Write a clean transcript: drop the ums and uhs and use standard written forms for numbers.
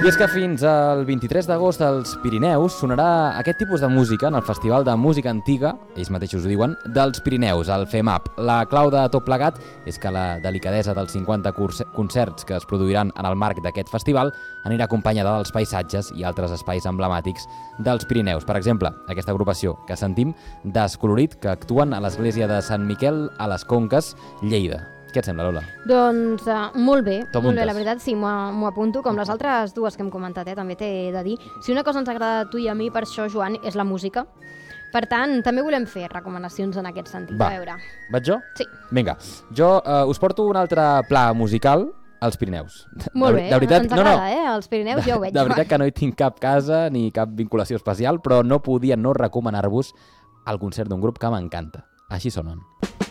I és que fins al 23 d'agost als Pirineus sonarà aquest tipus de música en el Festival de Música Antiga, ells mateixos ho diuen, dels Pirineus, el FEMAP. La clau de tot plegat és que la delicadesa dels 50 concerts que es produiran en el marc d'aquest festival anirà acompanyada dels paisatges i altres espais emblemàtics dels Pirineus. Per exemple, aquesta agrupació que sentim Descolorit, que actuen a l'església de Sant Miquel a les Conques, Lleida. Què et sembla, Lola? Doncs molt bé, la veritat sí, m'ho apunto, com les altres dues que hem comentat, també t'he de dir. Si una cosa ens agrada a tu i a mi, per això, Joan, és la música. Per tant, també volem fer recomanacions en aquest sentit. Va, a veure. vaig jo? Sí. Vinga, jo us porto un altre pla musical als Pirineus. Molt bé, de veritat, ens agrada, Els Pirineus ja ho veig. De veritat que no hi tinc cap casa ni cap vinculació especial, però no podia no recomanar-vos el concert d'un grup que m'encanta. Així sonen.